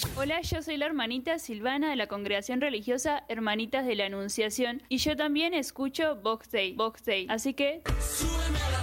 Hola, yo soy la hermanita Silvana de la Congregación Religiosa Hermanitas de la Anunciación y yo también escucho Vox Dei, así que... ¡Súbeme!